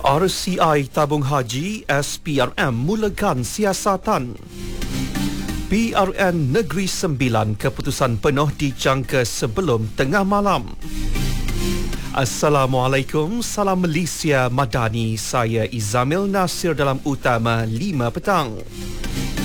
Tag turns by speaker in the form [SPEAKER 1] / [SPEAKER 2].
[SPEAKER 1] RCI Tabung Haji SPRM mulakan siasatan. PRN Negeri Sembilan keputusan penuh dijangka sebelum tengah malam. Assalamualaikum, salam Malaysia Madani. Saya Izamil Nasir dalam utama 5 petang.